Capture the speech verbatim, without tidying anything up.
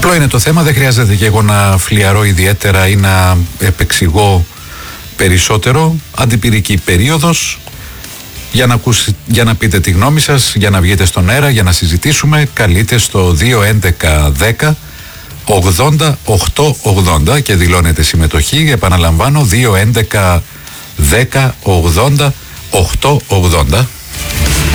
Απλό είναι το θέμα, δεν χρειάζεται και εγώ να φλιαρώ ιδιαίτερα ή να επεξηγώ περισσότερο. Αντιπυρική περίοδος, για να, ακούσει, για να πείτε τη γνώμη σας, για να βγείτε στον αέρα, για να συζητήσουμε, καλείτε στο δύο έντεκα δέκα ογδόντα οκτώ ογδόντα και δηλώνετε συμμετοχή. Επαναλαμβάνω, δύο έντεκα δέκα ογδόντα οκτώ ογδόντα.